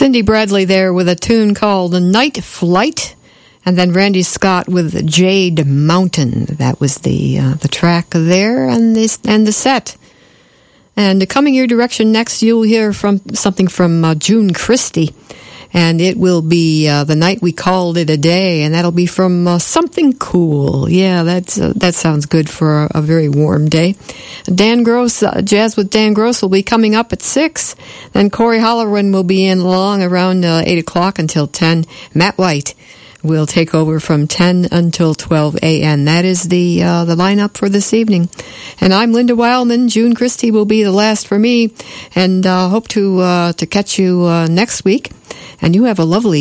Cindy Bradley there with a tune called Night Flight. And then Randy Scott with Jade Mountain. That was the track there and the set. And coming your direction next, you'll hear something from June Christie. And it will be The Night We Called It a Day, and that'll be from Something Cool. Yeah, that sounds good for a very warm day. Dan Gross, Jazz with Dan Gross will be coming up at 6. Then Corey Holloran will be in along around 8 o'clock until 10. Matt White will take over from 10 until 12 a.m. That is the lineup for this evening. And I'm Linda Wildman. June Christie will be the last for me, and hope to catch you next week. And you have a lovely